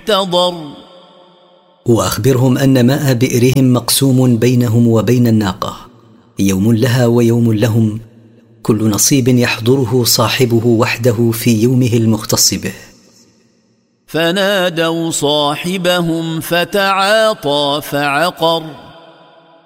محتضر. وأخبرهم أن ماء بئرهم مقسوم بينهم وبين الناقة، يوم لها ويوم لهم، كل نصيب يحضره صاحبه وحده في يومه المختص به. فنادوا صاحبهم فتعاطى فعقر